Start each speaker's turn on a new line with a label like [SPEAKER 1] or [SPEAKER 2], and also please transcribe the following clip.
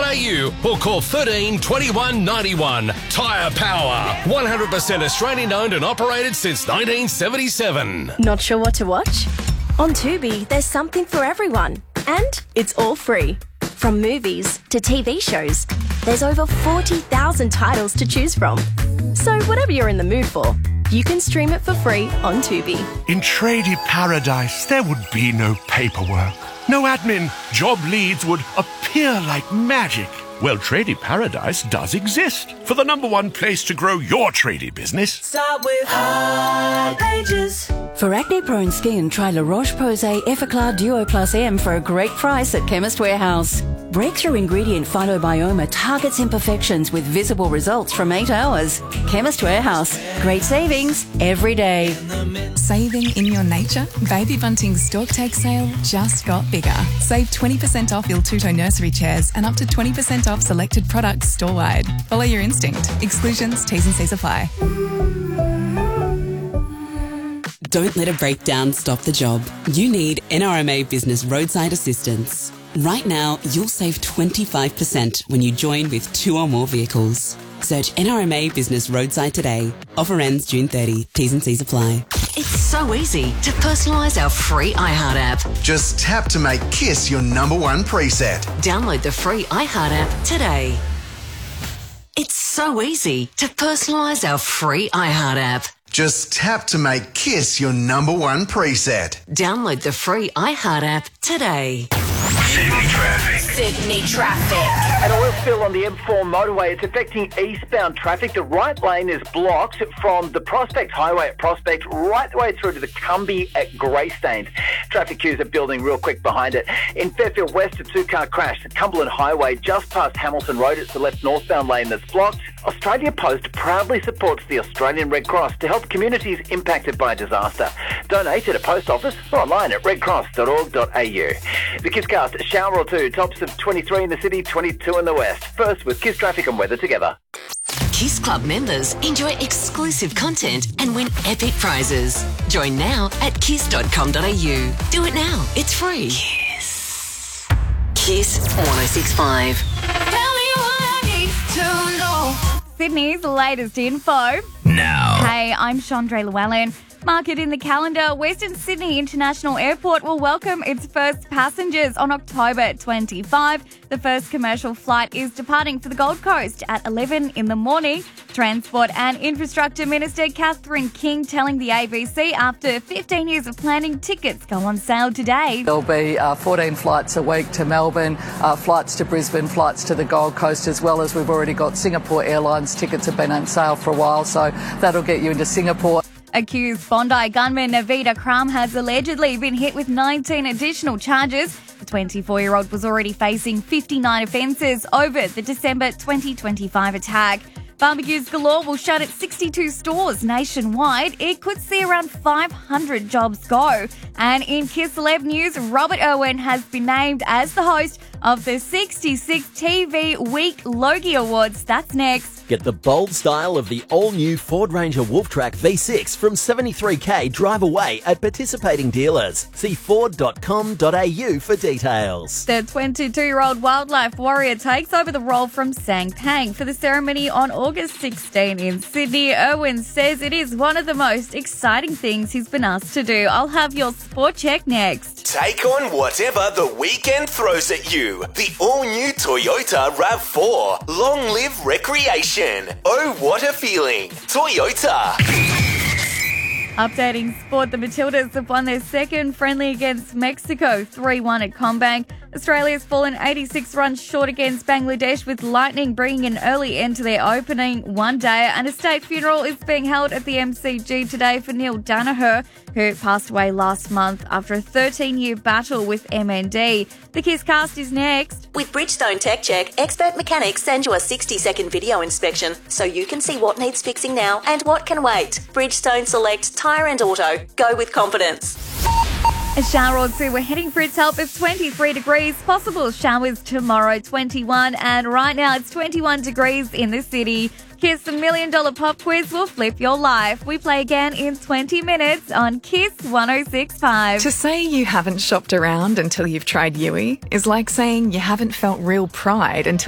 [SPEAKER 1] or call 13 21 91. Tyre Power. 100% Australian owned and operated since 1977.
[SPEAKER 2] Not sure what to watch? On Tubi, there's something for everyone. And it's all free. From movies to TV shows, there's over 40,000 titles to choose from. So whatever you're in the mood for, you can stream it for free on Tubi.
[SPEAKER 3] In Tradie Paradise, there would be no paperwork, no admin. Job leads would appear like magic. Well, Tradie Paradise does exist for the #1 place to grow your tradie business.
[SPEAKER 4] Start with High Pages.
[SPEAKER 5] For acne-prone skin, try La Roche-Posay Effaclar Duo Plus M for a great price at Chemist Warehouse. Breakthrough ingredient Phytobioma targets imperfections with visible results from 8 hours. Chemist Warehouse. Great savings every day.
[SPEAKER 6] Saving in your nature? Baby Bunting's Stork Take sale just got bigger. Save 20% off Il Tuto nursery chairs and up to 20% off selected products store-wide. Follow your instinct. Exclusions, T's and C's apply.
[SPEAKER 7] Don't let a breakdown stop the job. You need NRMA Business Roadside Assistance. Right now, you'll save 25% when you join with 2 or more vehicles. Search NRMA Business Roadside today. Offer ends June 30. T's and C's apply.
[SPEAKER 8] It's so easy to personalise our free iHeart app.
[SPEAKER 9] Just tap to make Kiss your #1 preset.
[SPEAKER 8] Download the free iHeart app today. It's so easy to personalise our free iHeart app.
[SPEAKER 9] Just tap to make Kiss your #1 preset.
[SPEAKER 8] Download the free iHeart app today.
[SPEAKER 1] Sydney traffic.
[SPEAKER 2] Sydney traffic.
[SPEAKER 10] An oil spill on the M4 motorway. It's affecting eastbound traffic. The right lane is blocked from the Prospect Highway at Prospect right the way through to the Cumbie at Greystanes. Traffic queues are building real quick behind it. In Fairfield West, a 2-car crash. The Cumberland Highway just past Hamilton Road. It's the left northbound lane that's blocked. Australia Post proudly supports the Australian Red Cross to help communities impacted by disaster. Donate at a post office or online at redcross.org.au. The Kisscast, a shower or two, tops of 23 in the city, 22 in the west. First with Kiss Traffic and weather together.
[SPEAKER 8] Kiss Club members enjoy exclusive content and win epic prizes. Join now at kiss.com.au. Do it now. It's free. Kiss. Kiss 106.5.
[SPEAKER 11] Sydney's latest info.
[SPEAKER 1] Now.
[SPEAKER 11] Hey, I'm Chandra Llewellyn. Mark it in the calendar. Western Sydney International Airport will welcome its first passengers on October 25. The first commercial flight is departing for the Gold Coast at 11 in the morning. Transport and Infrastructure Minister Catherine King telling the ABC after 15 years of planning, tickets go on sale today.
[SPEAKER 12] There'll be 14 flights a week to Melbourne, flights to Brisbane, flights to the Gold Coast, as well as we've already got Singapore Airlines tickets have been on sale for a while, so that'll get you into Singapore.
[SPEAKER 11] Accused Bondi gunman Navita Kram has allegedly been hit with 19 additional charges. The 24-year-old was already facing 59 offences over the December 2025 attack. Barbecues Galore will shut its 62 stores nationwide. It could see around 500 jobs go. And in Kiss Celeb news, Robert Irwin has been named as the host of the 66th TV Week Logie Awards. That's next.
[SPEAKER 13] Get the bold style of the all-new Ford Ranger Wolftrack V6 from $73,000 drive away at participating dealers. See ford.com.au for details.
[SPEAKER 11] The 22-year-old wildlife warrior takes over the role from Sang Pang for the ceremony on August 16 in Sydney. Irwin says it is one of the most exciting things he's been asked to do. I'll have your sport check next.
[SPEAKER 14] Take on whatever the weekend throws at you. The all-new Toyota RAV4. Long live recreation. Oh, what a feeling. Toyota.
[SPEAKER 11] Updating sport, the Matildas have won their second friendly against Mexico, 3-1 at CommBank. Australia's fallen 86 runs short against Bangladesh, with Lightning bringing an early end to their opening one day. And a state funeral is being held at the MCG today for Neil Danaher, who passed away last month after a 13-year battle with MND. The Kisscast is next.
[SPEAKER 15] With Bridgestone Tech Check, expert mechanics send you a 60-second video inspection so you can see what needs fixing now and what can wait. Bridgestone Select Tyre and Auto. Go with confidence.
[SPEAKER 11] A shower or two. We're heading for its help of 23 degrees. Possible showers tomorrow, 21. And right now it's 21 degrees in the city. Kiss $1 Million Pop Quiz will flip your life. We play again in 20 minutes on Kiss 106.5.
[SPEAKER 6] To say you haven't shopped around until you've tried Yui is like saying you haven't felt real pride until